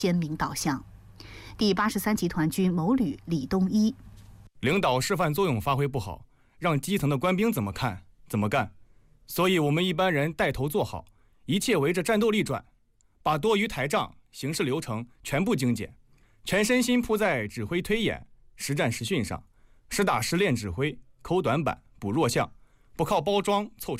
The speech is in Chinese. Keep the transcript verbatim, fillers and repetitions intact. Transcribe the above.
鲜明导向。第八十三集团军某旅李东一： 领导示范作用发挥不好，让基层的官兵怎么看怎么干，所以我们一般人带头做好，一切围着战斗力转，把多余台账、行事流程全部精简，全身心扑在指挥推演、实战实训上，实打实练指挥，抠短板，补弱项，不靠包装凑成。